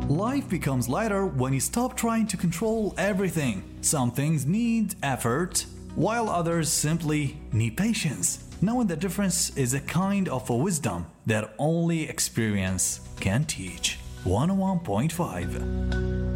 Life becomes lighter when you stop trying to control everything. Some things need effort, while others simply need patience. Knowing the difference is a kind of a wisdom that only experience can teach. 101.5